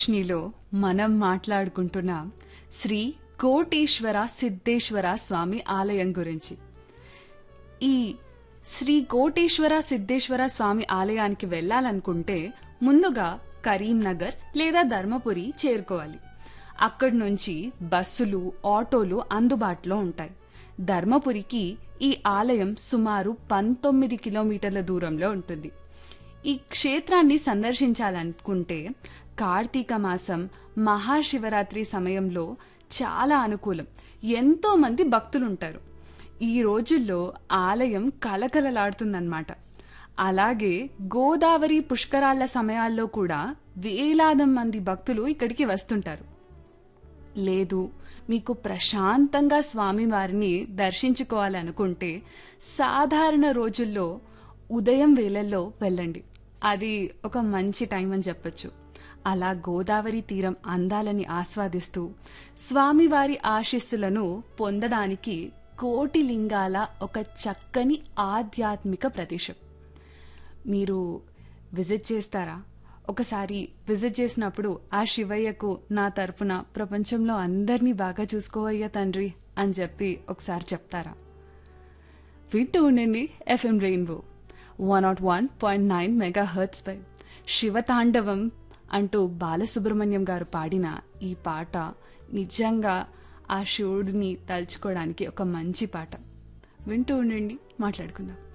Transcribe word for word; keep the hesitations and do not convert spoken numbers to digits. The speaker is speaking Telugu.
లో మనం మాట్లాడుకుంటున్న శ్రీ కోటేశ్వర సిద్ధేశ్వర స్వామి ఆలయం గురించి. ఈ శ్రీ కోటేశ్వర సిద్ధేశ్వర స్వామి ఆలయానికి వెళ్ళాలనుకుంటే ముందుగా కరీంనగర్ లేదా ధర్మపురి చేరుకోవాలి. అక్కడి నుంచి బస్సులు, ఆటోలు అందుబాటులో ఉంటాయి. ధర్మపురికి ఈ ఆలయం సుమారు పంతొమ్మిది కిలోమీటర్ల దూరంలో ఉంటుంది. ఈ క్షేత్రాన్ని సందర్శించాలనుకుంటే కార్తీక మాసం, మహాశివరాత్రి సమయంలో చాలా అనుకూలం. ఎంతో మంది భక్తులుంటారు. ఈ రోజుల్లో ఆలయం కలకలలాడుతుందన్నమాట. అలాగే గోదావరి పుష్కరాల సమయాల్లో కూడా వేలాది మంది భక్తులు ఇక్కడికి వస్తుంటారు. లేదు, మీకు ప్రశాంతంగా స్వామివారిని దర్శించుకోవాలనుకుంటే సాధారణ రోజుల్లో ఉదయం వేళల్లో వెళ్ళండి. అది ఒక మంచి టైం అని చెప్పొచ్చు. అలా గోదావరి తీరం అందాలని ఆస్వాదిస్తూ స్వామివారి ఆశీస్సులను పొందడానికి కోటి లింగాల ఒక చక్కని ఆధ్యాత్మిక ప్రదేశం. మీరు విజిట్ చేస్తారా? ఒకసారి విజిట్ చేసినప్పుడు ఆ శివయ్యకు నా తరఫున ప్రపంచంలో అందరినీ బాగా చూసుకోవయ్యా తండ్రి అని చెప్పి ఒకసారి చెప్తారా? వింటూ ఉండండి FM rainbow one not one point nine mega hertz పై శివతాండవం అంటూ బాలసుబ్రహ్మణ్యం గారు పాడిన ఈ పాట నిజంగా ఆ శివుడిని తలుచుకోవడానికి ఒక మంచి పాట. వింటూ ఉండండి, మాట్లాడుకుందాం.